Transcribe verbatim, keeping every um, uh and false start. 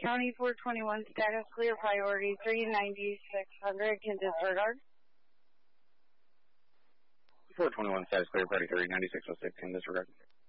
County four twenty-one, status clear, priority three ninety-six hundred, can disregard. four twenty-one, status clear, priority three ninety-six oh six, can disregard.